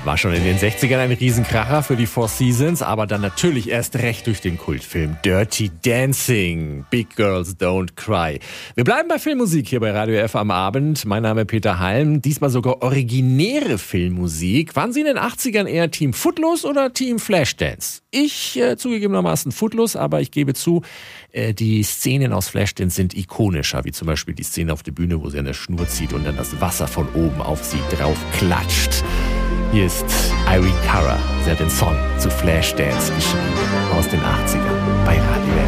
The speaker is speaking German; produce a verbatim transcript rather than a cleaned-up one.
War schon in den sechzigern ein Riesenkracher für die Four Seasons, aber dann natürlich erst recht durch den Kultfilm Dirty Dancing, Big Girls Don't Cry. Wir bleiben bei Filmmusik hier bei Radio F am Abend. Mein Name ist Peter Halm, diesmal sogar originäre Filmmusik. Waren Sie in den achtzigern eher Team Footloose oder Team Flashdance? Ich äh, zugegebenermaßen Footloose, aber ich gebe zu, äh, die Szenen aus Flashdance sind ikonischer, wie zum Beispiel die Szene auf der Bühne, wo sie an der Schnur zieht und dann das Wasser von oben auf sie drauf klatscht. Hier ist Irene Cara. Sie hat den Song zu Flashdance geschrieben aus den achtzigern bei Radio